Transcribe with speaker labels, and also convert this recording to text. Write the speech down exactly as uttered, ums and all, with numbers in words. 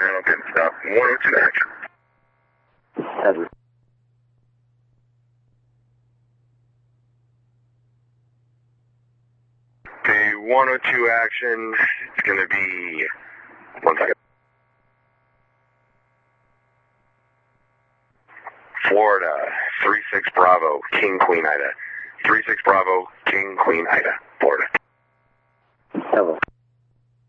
Speaker 1: Okay, stop. one oh two action.
Speaker 2: Ever.
Speaker 1: Okay, one oh two action. It's going to be... One second. Florida, three six Bravo, King Queen Ida. three six Bravo, King Queen Ida, Florida.
Speaker 2: Ever.